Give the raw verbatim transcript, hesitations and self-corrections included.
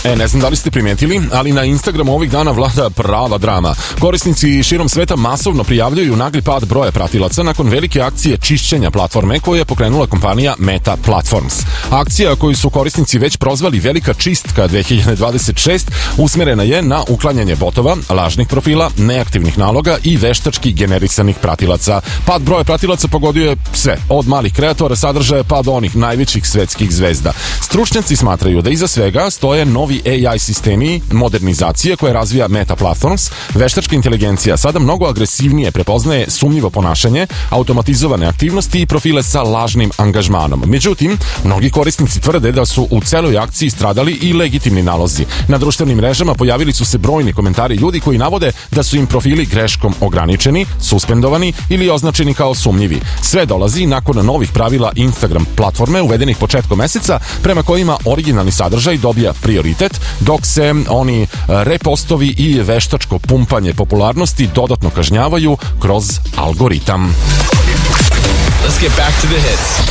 E, ne znam da li ste primetili, ali na Instagramu ovih dana vlada prava drama. Korisnici širom sveta masovno prijavljuju nagli pad broja pratilaca nakon velike akcije čišćenja platforme koju je pokrenula kompanija Meta Platforms. Akcija koju su korisnici već prozvali Velika čistka dve hiljade dvadeset šest usmerena je na uklanjanje botova, lažnih profila, neaktivnih naloga i veštački generisanih pratilaca. Pad broja pratilaca pogodio je sve, od malih kreatora sadržaja pa do onih najvećih svetskih zvezda. Stručnjaci smatraju da iza svega stoje novi A I sistemi modernizacije koje razvija Meta Platforms. Veštačka inteligencija sada mnogo agresivnije prepoznaje sumnjivo ponašanje, automatizovane aktivnosti i profile sa lažnim angažmanom. Međutim, mnogi korisnici tvrde da su u celoj akciji stradali i legitimni nalozi. Na društvenim mrežama pojavili su se brojni komentari ljudi koji navode da su im profili greškom ograničeni, suspendovani ili označeni kao sumnjivi. Sve dolazi nakon novih pravila Instagram platforme uvedenih početkom meseca, prema kojima originalni sadržaj dobija prioritet, dok se oni repostovi i veštačko pumpanje popularnosti dodatno kažnjavaju kroz algoritam. Let's get back to the hits.